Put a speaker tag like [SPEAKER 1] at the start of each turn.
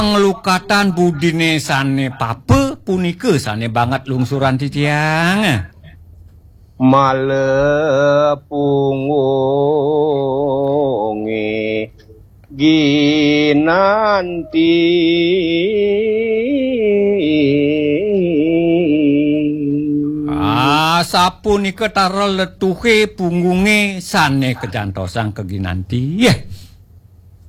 [SPEAKER 1] ngelukatan budine sane pape punike sane banget lungsuran titiang.
[SPEAKER 2] Malepungungi ginanti
[SPEAKER 1] sapunika tara letuhe punggunge sane kejantosang keginanti.